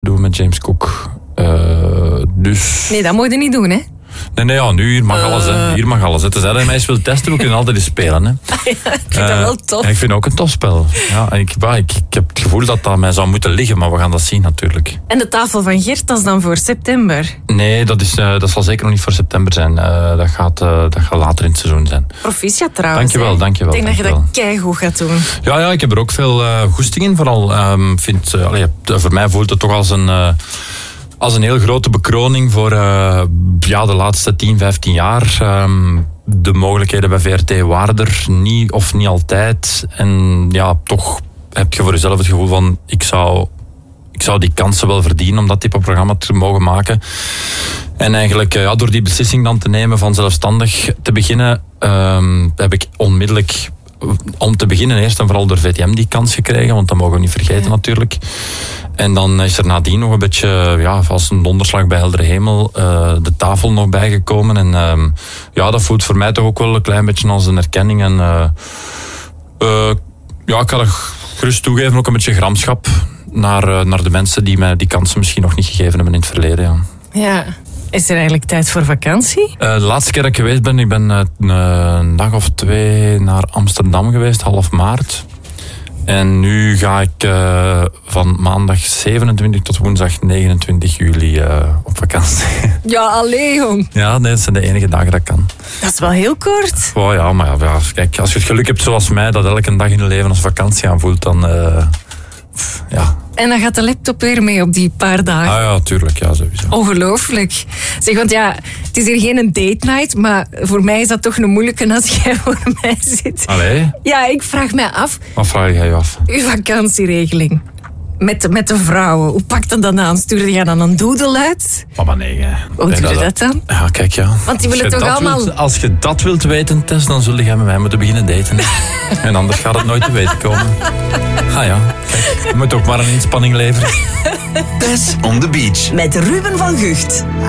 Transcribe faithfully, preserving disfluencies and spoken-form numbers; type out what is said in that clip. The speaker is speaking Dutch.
doen met James Cook. Uh, dus... Nee, dat moet je niet doen, hè? Nee, nee, ja, nu hier mag alles, hè. Hier mag alles. Het is dat hij mij eens wil testen, we kunnen altijd eens spelen, hè. Ja, ik vind uh, dat wel tof. Ik vind ook een tof spel. Ja, en ik, bah, ik, ik heb het gevoel dat dat mij zou moeten liggen, maar we gaan dat zien natuurlijk. En de tafel van Gert, dat is dan voor september? Nee, dat, is, uh, dat zal zeker nog niet voor september zijn. Uh, dat, gaat, uh, dat gaat later in het seizoen zijn. Proficiat trouwens. Dankjewel, dankjewel. Ik denk dat je dat keigoed gaat doen. Ja, ja, ik heb er ook veel uh, goesting in. Vooral, um, vind, uh, allee, voor mij voelt het toch als een... Uh, Als een heel grote bekroning voor uh, ja, de laatste tien, vijftien jaar. Um, de mogelijkheden bij V R T waren er niet of niet altijd. En ja, toch heb je voor jezelf het gevoel van... Ik zou, ik zou die kansen wel verdienen om dat type programma te mogen maken. En eigenlijk uh, ja, door die beslissing dan te nemen van zelfstandig te beginnen... Um, heb ik onmiddellijk... Om te beginnen eerst en vooral door V T M die kans gekregen. Want dat mogen we niet vergeten, ja. natuurlijk. En dan is er nadien nog een beetje, ja, als een donderslag bij heldere hemel, uh, de tafel nog bijgekomen. En uh, ja, dat voelt voor mij toch ook wel een klein beetje als een erkenning. En uh, uh, ja, ik kan er gerust toegeven, ook een beetje gramschap naar, uh, naar de mensen die mij die kansen misschien nog niet gegeven hebben in het verleden. Ja. Ja. Is er eigenlijk tijd voor vakantie? Uh, de laatste keer dat ik geweest ben, ik ben uh, een dag of twee naar Amsterdam geweest, half maart. En nu ga ik uh, van maandag zevenentwintig tot woensdag negenentwintig juli uh, op vakantie. Ja, allee, jong. Ja, nee, dat zijn de enige dagen dat ik kan. Dat is wel heel kort. Oh ja, maar ja, kijk, als je het geluk hebt zoals mij, dat elke dag in je leven als vakantie aanvoelt, dan... Uh, pff, ja... En dan gaat de laptop weer mee op die paar dagen. Ah ja, tuurlijk, ja, sowieso. Ongelooflijk. Zeg, want ja, het is hier geen date night, maar voor mij is dat toch een moeilijke als jij voor mij zit. Allee? Ja, ik vraag mij af. Wat vraag jij je af? Uw vakantieregeling. Met de, met de vrouwen. Hoe pakt dat dan aan? Stuurde jij dan een doodle uit? Mama, nee. Hè. Hoe doe je dat dan? Ja, kijk, ja. Want die willen toch allemaal... Wilt, als je dat wilt weten, Tess, dan zul je met mij moeten beginnen daten. En anders gaat het nooit te weten komen. Ah ja, kijk. Je moet ook maar een inspanning leveren. Tess on the beach. Met Ruben van Gucht.